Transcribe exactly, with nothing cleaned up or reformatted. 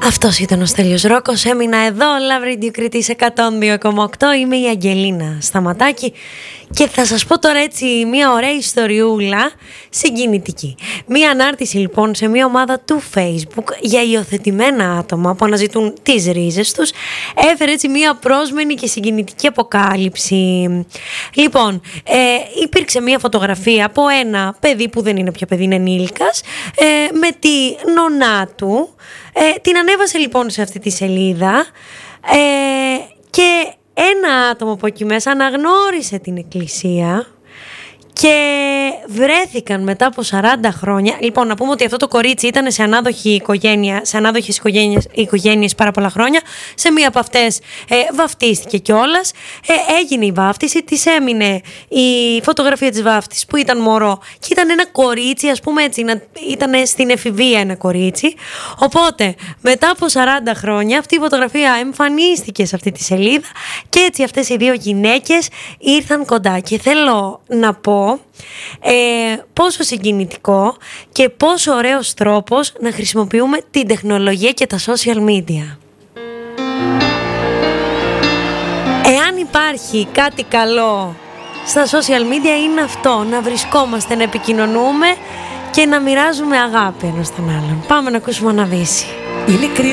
Αυτός ήταν ο Στέλιος Ρόκος. Έμεινα εδώ, Love Radio Κρήτης εκατόν δύο κόμμα οκτώ. Είμαι η Αγγελίνα Σταματάκη και θα σας πω τώρα έτσι μια ωραία ιστοριούλα συγκινητική. Μια ανάρτηση λοιπόν σε μια ομάδα του Facebook για υιοθετημένα άτομα που αναζητούν τις ρίζες τους έφερε έτσι μια πρόσμενη και συγκινητική αποκάλυψη. Λοιπόν, ε, υπήρξε μια φωτογραφία από ένα παιδί που δεν είναι πια παιδί, είναι ενήλικας, ε, με τη νονά του. Ε, την ανέβασε λοιπόν σε αυτή τη σελίδα ε, και ένα άτομο από εκεί μέσα αναγνώρισε την εκκλησία και βρέθηκαν μετά από σαράντα χρόνια. Λοιπόν, να πούμε ότι αυτό το κορίτσι ήταν σε ανάδοχη οικογένεια, σε ανάδοχες οικογένειες, οικογένειες πάρα πολλά χρόνια. Σε μία από αυτές ε, βαφτίστηκε κιόλας. Ε, έγινε η βάφτιση, της έμεινε η φωτογραφία της βάφτισης που ήταν μωρό και ήταν ένα κορίτσι, ας πούμε έτσι, ήταν στην εφηβεία ένα κορίτσι. Οπότε, μετά από σαράντα χρόνια, αυτή η φωτογραφία εμφανίστηκε σε αυτή τη σελίδα και έτσι αυτές οι δύο γυναίκες ήρθαν κοντά. Και θέλω να πω Ε, πόσο συγκινητικό και πόσο ωραίος τρόπος να χρησιμοποιούμε την τεχνολογία και τα social media. Εάν υπάρχει κάτι καλό στα social media είναι αυτό, να βρισκόμαστε, να επικοινωνούμε και να μοιράζουμε αγάπη ένας τον άλλον. Πάμε να ακούσουμε Αναβίση.